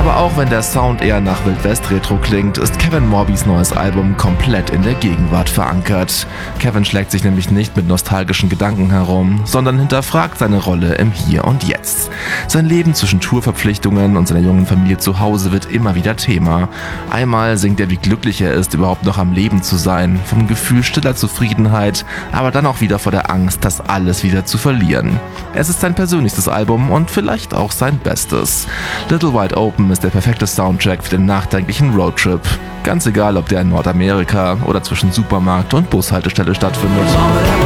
Aber auch wenn der Sound eher nach Wildwest-Retro klingt, ist Kevin Morbys neues Album komplett in der Gegenwart verankert. Kevin schlägt sich nämlich nicht mit nostalgischen Gedanken herum, sondern hinterfragt seine Rolle im Hier und Jetzt. Sein Leben zwischen Tourverpflichtungen und seiner jungen Familie zu Hause wird immer wieder Thema. Einmal singt er, wie glücklich er ist, überhaupt noch am Leben zu sein, vom Gefühl stiller Zufriedenheit, aber dann auch wieder vor der Angst, das alles wieder zu verlieren. Es ist sein persönlichstes Album und vielleicht auch sein bestes. Little Wide Open ist der perfekte Soundtrack für den nachdenklichen Roadtrip. Ganz egal, ob der in Nordamerika oder zwischen Supermarkt und Bushaltestelle stattfindet.